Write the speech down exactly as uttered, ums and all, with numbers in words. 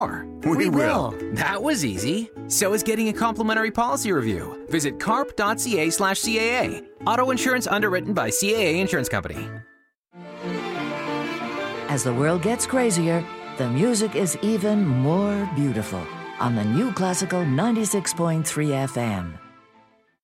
We, We will. will. That was easy. So is getting a complimentary policy review. Visit carp.ca slash CAA. Auto insurance underwritten by C A A Insurance Company. As the world gets crazier, the music is even more beautiful on the New Classical ninety-six point three F M.